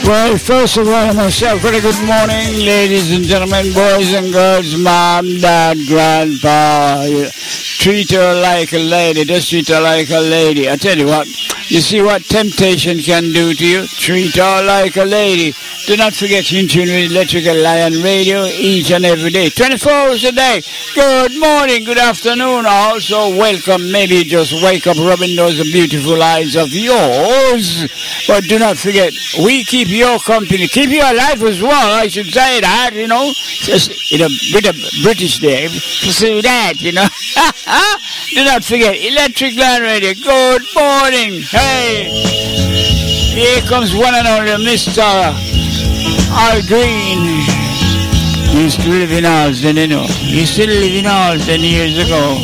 Well, first of all, I must say a very good morning, ladies and gentlemen, boys and girls, mom, dad, grandpa. Treat her like a lady. Just treat her like a lady. I tell you what, you see what temptation can do to you? Treat her like a lady. Do not forget to tune with Electrical Lion Radio each and every day, 24 hours a day. Good morning, good afternoon. Also, welcome. Maybe you just wake up rubbing those beautiful eyes of yours. But do not forget, we keep your company, keep you alive as well. I should say that, just in a bit of British there to say that, Do not forget, Electric Lion Radio. Good morning. Hey, here comes one and only Mr. Al Green. He used to live in Alton, He used to live in Alton years ago.